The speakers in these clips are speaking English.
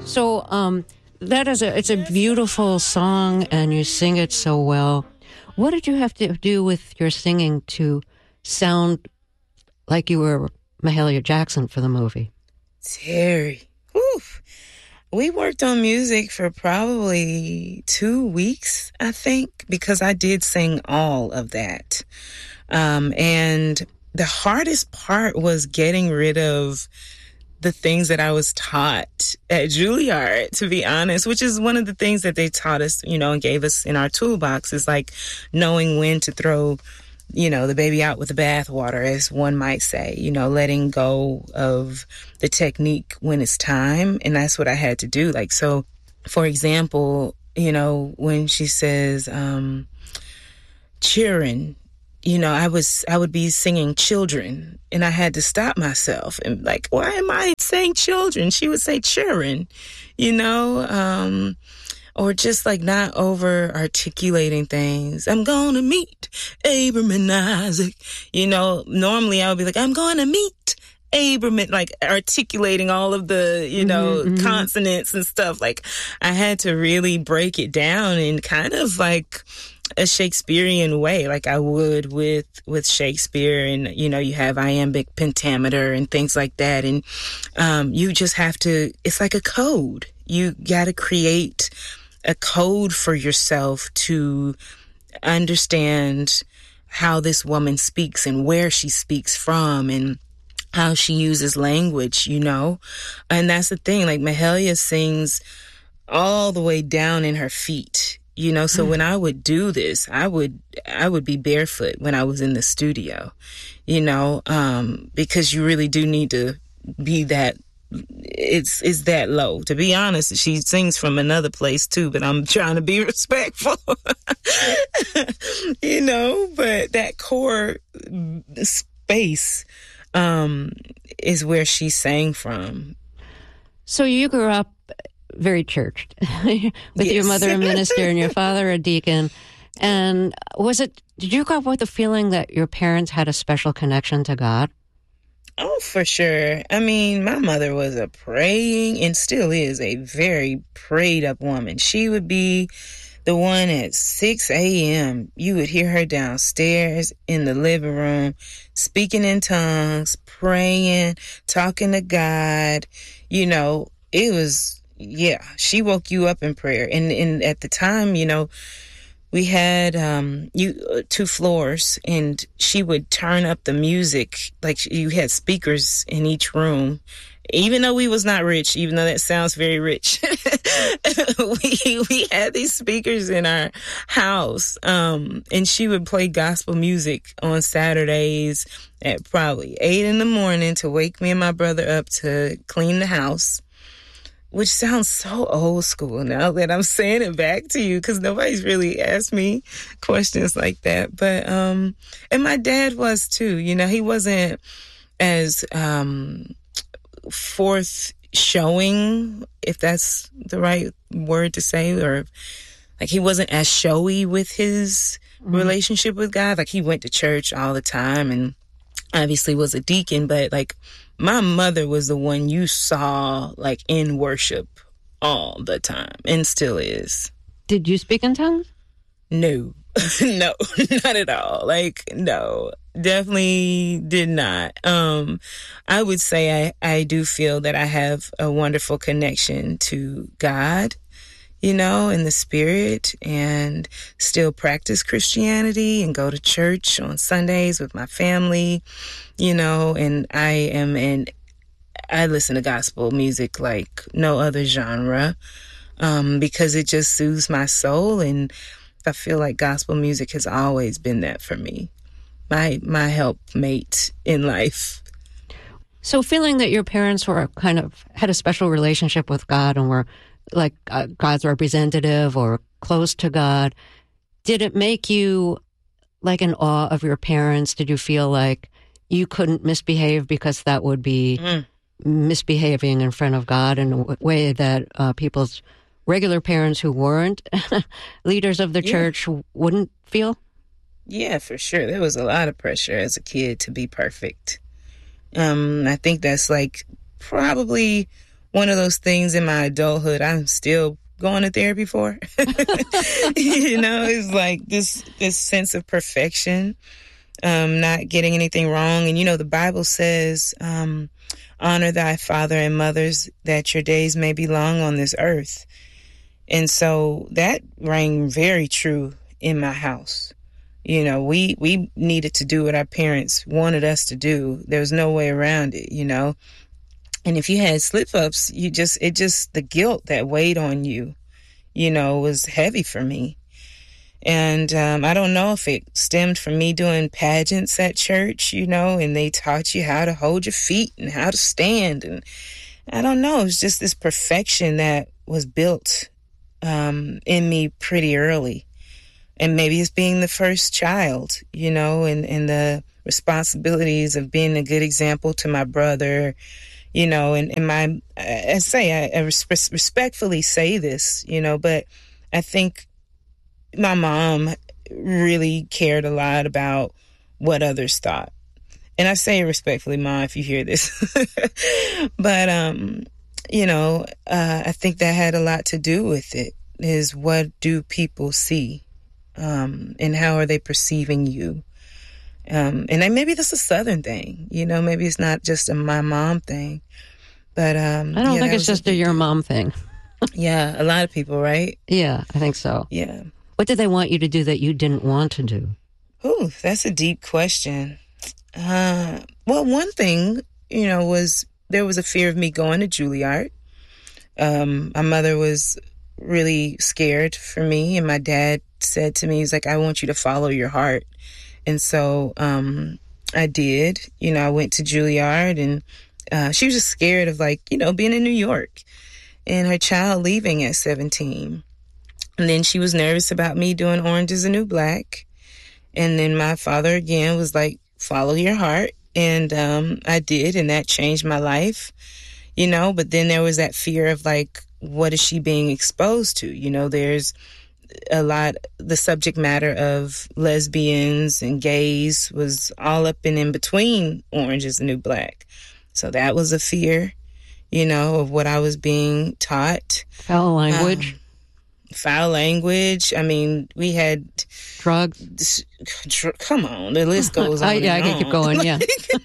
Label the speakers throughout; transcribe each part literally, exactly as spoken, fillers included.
Speaker 1: So um, that is a it's a beautiful song, and you sing it so well. What did you have to do with your singing to sound like you were Mahalia Jackson for the movie?
Speaker 2: Terry, whew. We worked on music for probably two weeks, I think, because I did sing all of that. Um, and the hardest part was getting rid of the things that I was taught at Juilliard, to be honest, which is one of the things that they taught us, you know, and gave us in our toolbox, is like knowing when to throw, you know, the baby out with the bathwater, as one might say, you know, letting go of the technique when it's time. And that's what I had to do. Like, so, for example, you know, when she says, um, cheering, you know, I was, I would be singing children, and I had to stop myself and like, why am I saying children? She would say cheering, you know, um, or just like not over articulating things. I'm going to meet Abram and Isaac. You know, normally I would be like, I'm going to meet Abram, and like articulating all of the, you know, mm-hmm, consonants and stuff. Like I had to really break it down in kind of like a Shakespearean way, like I would with, with Shakespeare. And, you know, you have iambic pentameter and things like that. And, um, you just have to, it's like a code. You got to create a code for yourself to understand how this woman speaks and where she speaks from and how she uses language, you know? And that's the thing, like Mahalia sings all the way down in her feet, you know? So mm. when I would do this, I would, I would be barefoot when I was in the studio, you know? Um, because you really do need to be that It's it's that low. To be honest, she sings from another place too, but I'm trying to be respectful, you know. But that core space um, is where she sang from.
Speaker 1: So you grew up very churched, with yes. your mother a minister and your father a deacon. And was it? Did you grow up with the feeling that your parents had a special connection to God?
Speaker 2: Oh, for sure. I mean, my mother was a praying and still is a very prayed up woman. She would be the one at six a.m. You would hear her downstairs in the living room, speaking in tongues, praying, talking to God. You know, it was, yeah, she woke you up in prayer. And, and at the time, you know, we had um, you uh, two floors, and she would turn up the music. Like you had speakers in each room, even though we was not rich. Even though that sounds very rich, we we had these speakers in our house, um, and she would play gospel music on Saturdays at probably eight in the morning to wake me and my brother up to clean the house. Which sounds so old school now that I'm saying it back to you, because nobody's really asked me questions like that. But, um, and my dad was too, you know, he wasn't as, um, forth showing, if that's the right word to say, or like he wasn't as showy with his mm-hmm. relationship with God. Like he went to church all the time and obviously was a deacon, but like, my mother was the one you saw like in worship all the time and still is.
Speaker 1: Did you speak in tongues?
Speaker 2: No, no, not at all. Like, no, definitely did not. Um, I would say I, I do feel that I have a wonderful connection to God, you know, in the spirit, and still practice Christianity and go to church on Sundays with my family, you know, and I am in, I listen to gospel music like no other genre, um, because it just soothes my soul. And I feel like gospel music has always been that for me, my, my helpmate in life.
Speaker 1: So feeling that your parents were kind of, had a special relationship with God and were like uh, God's representative or close to God, did it make you like in awe of your parents? Did you feel like you couldn't misbehave because that would be mm. misbehaving in front of God in a w- way that uh, people's regular parents who weren't leaders of the yeah. church wouldn't feel?
Speaker 2: Yeah, for sure. There was a lot of pressure as a kid to be perfect. Um, I think that's like probably one of those things in my adulthood I'm still going to therapy for. You know, it's like this this sense of perfection, um, not getting anything wrong. And, you know, the Bible says, um, honor thy father and mothers that your days may be long on this earth. And so that rang very true in my house. You know, we, we needed to do what our parents wanted us to do. There was no way around it, you know. And if you had slip-ups, you just, it just, the guilt that weighed on you, you know, was heavy for me. And um, I don't know if it stemmed from me doing pageants at church, you know, and they taught you how to hold your feet and how to stand. And I don't know, it was just this perfection that was built um, in me pretty early. And maybe it's being the first child, you know, and, and the responsibilities of being a good example to my brother, you know, and, and my, I say, I, I res- respectfully say this, you know, but I think my mom really cared a lot about what others thought. And I say it respectfully, Mom, if you hear this. But, um, you know, uh, I think that had a lot to do with it, is what do people see? Um, and how are they perceiving you? Um, and then maybe that's a Southern thing, you know, maybe it's not just a my mom thing, but, um,
Speaker 1: I don't
Speaker 2: yeah,
Speaker 1: think it's just a your mom thing.
Speaker 2: Yeah. A lot of people, right?
Speaker 1: Yeah, I think so.
Speaker 2: Yeah.
Speaker 1: What did they want you to do that you didn't want to do?
Speaker 2: Ooh, that's a deep question. Uh, well, one thing, you know, was there was a fear of me going to Juilliard. Um, my mother was really scared for me, and my dad said to me, he's like, I want you to follow your heart. And so um, I did. You know, I went to Juilliard, and uh, she was just scared of, like, you know, being in New York and her child leaving at seventeen. And then she was nervous about me doing Orange is the New Black. And then my father, again, was like, follow your heart. And um, I did, and that changed my life, you know. But then there was that fear of, like, what is she being exposed to? You know, there's a lot, the subject matter of lesbians and gays was all up and in between Orange is the New Black. So that was a fear, you know, of what I was being taught.
Speaker 1: Foul language.
Speaker 2: Um, foul language. I mean, we had
Speaker 1: drugs.
Speaker 2: Dr- come on, the list goes on.
Speaker 1: uh, yeah,
Speaker 2: and
Speaker 1: I can
Speaker 2: on.
Speaker 1: keep going. Yeah.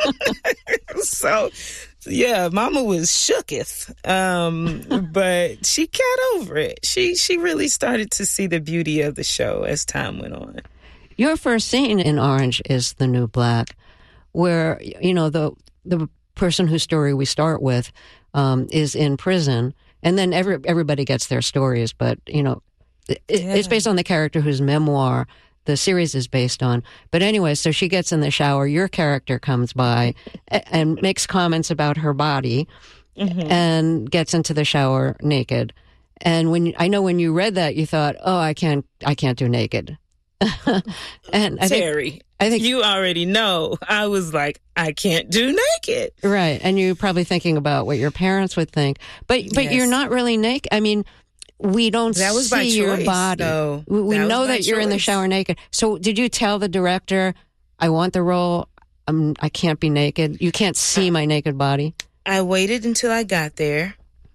Speaker 2: So, yeah, Mama was shooketh, um, but she got over it. She she really started to see the beauty of the show as time went on.
Speaker 1: Your first scene in Orange is the New Black, where, you know, the the person whose story we start with um, is in prison. And then every, everybody gets their stories, but, you know, it, yeah. it's based on the character whose memoir the series is based on. But anyway, so she gets in the shower, your character comes by and makes comments about her body, mm-hmm. and gets into the shower naked. And when I know when you read that, you thought, oh, I can't, I can't do naked. And I
Speaker 2: Terry,
Speaker 1: think, I think
Speaker 2: you already know. I was like, I can't do naked.
Speaker 1: Right. And you're probably thinking about what your parents would think. But but yes. You're not really naked. I mean, we don't
Speaker 2: that was
Speaker 1: see
Speaker 2: by
Speaker 1: your
Speaker 2: choice,
Speaker 1: body.
Speaker 2: though.
Speaker 1: We, we
Speaker 2: that
Speaker 1: know that
Speaker 2: choice.
Speaker 1: You're in the shower naked. So did you tell the director, I want the role, I'm, I can't be naked? You can't see my naked body?
Speaker 2: I waited until I got there.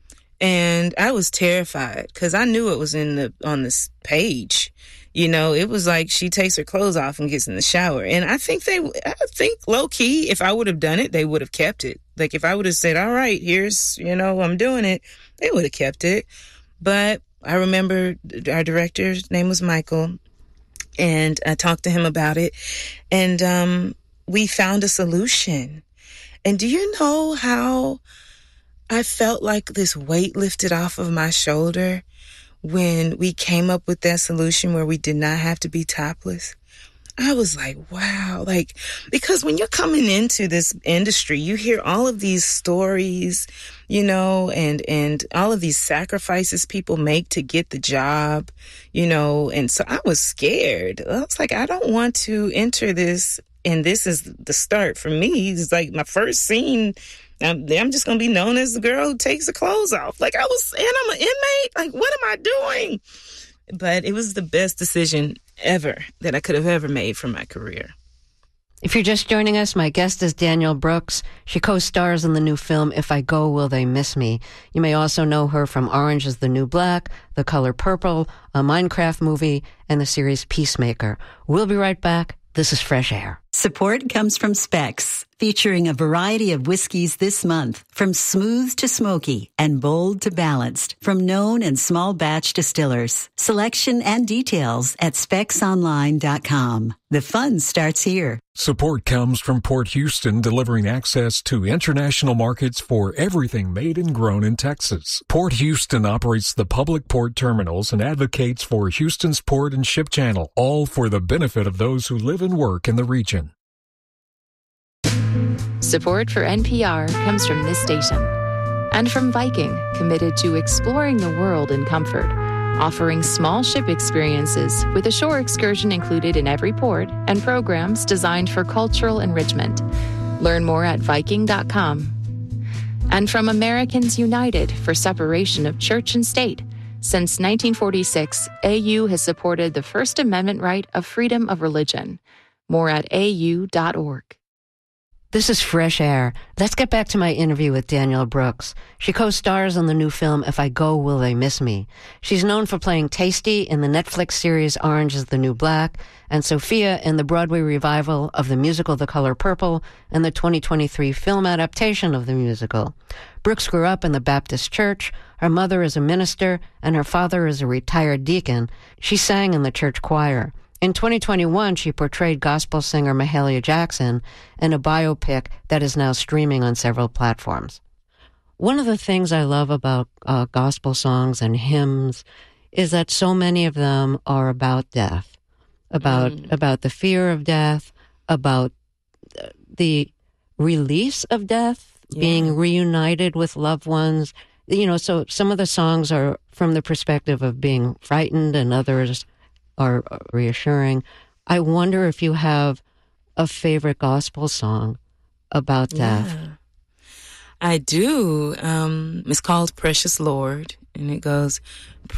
Speaker 2: And I was terrified because I knew it was in the on this page. You know, it was like she takes her clothes off and gets in the shower. And I think they, I think low key, if I would have done it, they would have kept it. Like if I would have said, all right, here's, you know, I'm doing it, they would have kept it. But I remember our director's name was Michael, and I talked to him about it. And um, we found a solution. And do you know how I felt like this weight lifted off of my shoulder when we came up with that solution where we did not have to be topless? I was like, wow, like, because when you're coming into this industry, you hear all of these stories, you know, and, and all of these sacrifices people make to get the job, you know, and so I was scared. I was like, I don't want to enter this, and this is the start for me. It's like my first scene. I'm, I'm just going to be known as the girl who takes the clothes off. Like I was, and I'm an inmate. Like, what am I doing? But it was the best decision ever that I could have ever made for my career.
Speaker 1: If you're just joining us, my guest is Danielle Brooks. She co-stars in the new film, If I Go, Will They Miss Me? You may also know her from Orange is the New Black, The Color Purple, a Minecraft movie, and the series Peacemaker. We'll be right back. This is Fresh Air.
Speaker 3: Support comes from Specs, featuring a variety of whiskeys this month, from smooth to smoky and bold to balanced, from known and small batch distillers. Selection and details at specs online dot com. The fun starts here.
Speaker 4: Support comes from Port Houston, delivering access to international markets for everything made and grown in Texas. Port Houston operates the public port terminals and advocates for Houston's port and ship channel, all for the benefit of those who live and work in the region.
Speaker 5: Support for N P R comes from this station and from Viking, committed to exploring the world in comfort, offering small ship experiences with a shore excursion included in every port and programs designed for cultural enrichment. Learn more at viking dot com. And from Americans United for separation of church and state. Since nineteen forty-six, A U has supported the First Amendment right of freedom of religion. More at a u dot org.
Speaker 1: This is Fresh Air. Let's get back to my interview with Danielle Brooks. She co-stars in the new film, If I Go, Will They Miss Me? She's known for playing Tasty in the Netflix series Orange is the New Black, and Sophia in the Broadway revival of the musical The Color Purple and the twenty twenty-three film adaptation of the musical. Brooks grew up in the Baptist church. Her mother is a minister, and her father is a retired deacon. She sang in the church choir. In twenty twenty-one, she portrayed gospel singer Mahalia Jackson in a biopic that is now streaming on several platforms. One of the things I love about uh, gospel songs and hymns is that so many of them are about death, about mm. about the fear of death, about the release of death, yeah. being reunited with loved ones. You know, so some of the songs are from the perspective of being frightened, and others are reassuring. I wonder if you have a favorite gospel song about death.
Speaker 2: Yeah, I do. Um, it's called Precious Lord, and it goes,